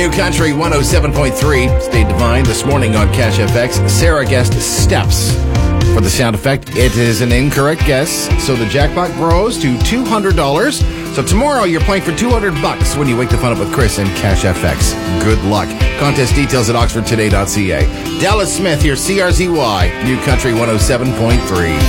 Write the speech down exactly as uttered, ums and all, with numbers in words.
New Country one oh seven point three. State Divine this morning on Cash F X. Sarah guessed Steps for the sound effect. It is an incorrect guess, so the jackpot grows to two hundred dollars. So tomorrow you're playing for two hundred bucks when you wake the fun up with Chris and Cash F X. Good luck. Contest details at oxford today dot c a. Dallas Smith here, C R Z Y, New Country one oh seven point three.